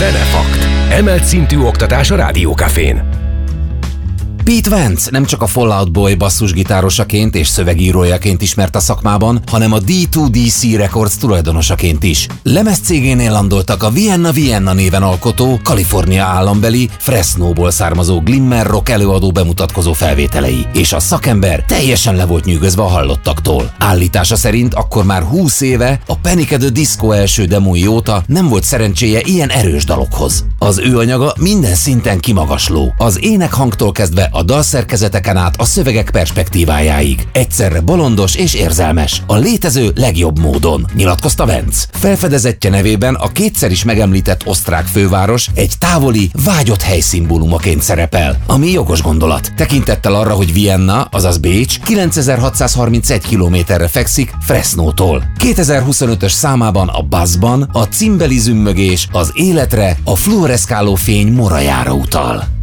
Zenefakt. Emelt szintű oktatás a Rádió Cafén. Pete Wentz nem csak a Fall Out Boy basszusgitárosaként és szövegírójaként ismert a szakmában, hanem a D2DC Records tulajdonosaként is. Lemezcégénél landoltak a Vienna Vienna néven alkotó, Kalifornia állambeli, Fresnóból származó glimmer rock előadó bemutatkozó felvételei, és a szakember teljesen le volt nyűgözve a hallottaktól. Állítása szerint akkor már 20 éve, a Panic! At the Disco első demói óta nem volt szerencséje ilyen erős dalokhoz. Az ő anyaga minden szinten kimagasló. Az énekhangtól kezdve a dalszerkezeteken át a szövegek perspektívájáig. Egyszerre bolondos és érzelmes. A létező legjobb módon, nyilatkozta Wentz. Felfedezettje nevében a kétszer is megemlített osztrák főváros egy távoli, vágyott helyszimbólumaként szerepel, ami jogos gondolat. Tekintettel arra, hogy Vienna, azaz Bécs 9631 kilométerre fekszik Fresnótól. 2025-ös számában a Buzzban a cimbeli zümmögés az életre, a fluoreszkáló fény morajára utal.